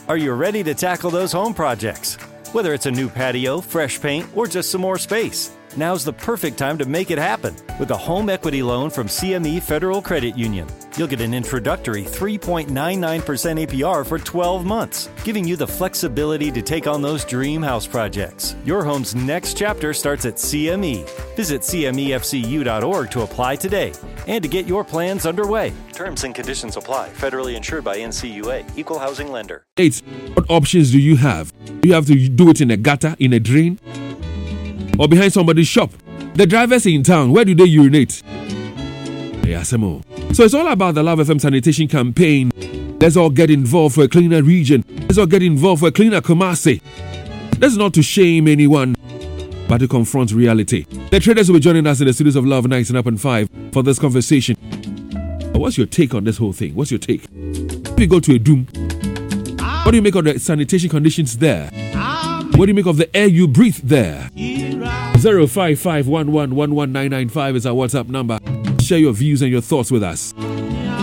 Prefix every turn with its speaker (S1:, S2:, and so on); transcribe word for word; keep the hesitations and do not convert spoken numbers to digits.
S1: Are you ready to tackle those home projects? Whether it's a new patio, fresh paint, or just some more space, now's the perfect time to make it happen with a home equity loan from C M E Federal Credit Union. You'll get an introductory three point nine nine percent A P R for twelve months, giving you the flexibility to take on those dream house projects. Your home's next chapter starts at C M E. Visit C M E F C U dot org to apply today and to get your plans underway. Terms and conditions apply. Federally insured by N C U A. Equal housing lender.
S2: Eight. What options do you have? Do you have to do it in a gutter, in a drain, or behind somebody's shop? The drivers in town, where do they urinate? Yasemo. So it's all about the Love F M sanitation campaign. Let's all get involved for a cleaner region. Let's all get involved for a cleaner Kumasi. That's not to shame anyone, but to confront reality. The traders will be joining us in the studios of Love ninety-nine point five for this conversation. What's your take on this whole thing? What's your take? If you go to a doom, what do you make of the sanitation conditions there? What do you make of the air you breathe there? zero five five one one one one nine nine five is our WhatsApp number. Share your views and your thoughts with us.